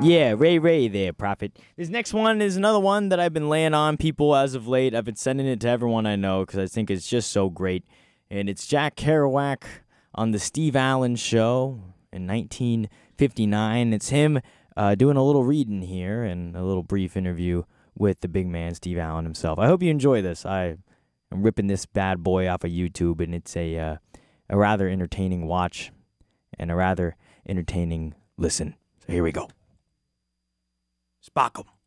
Yeah, Ray there, Prophet. This next one is another one that I've been laying on people as of late. I've been sending it to everyone I know because I think it's just so great. And it's Jack Kerouac on the Steve Allen Show in 1959. It's him doing a little reading here and a little brief interview with the big man, Steve Allen himself. I hope you enjoy this. I'm ripping this bad boy off of YouTube, and it's a rather entertaining watch and a rather entertaining listen. So here we go. Spock 'em.